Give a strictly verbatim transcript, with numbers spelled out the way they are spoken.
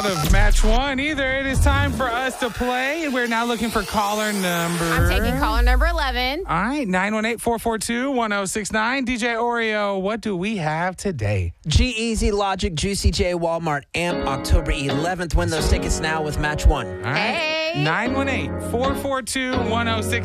of match one either. It is time for us to play. We're now looking for caller number. I'm taking caller number eleven. All right, nine one eight, four four two, one oh six nine. D J Oreo, what do we have today? G-Eazy, Logic, Juicy J, Walmart, Amp, October eleventh. Win those tickets now with match one. All right. Hey. nine one eight, four four two, one oh six nine.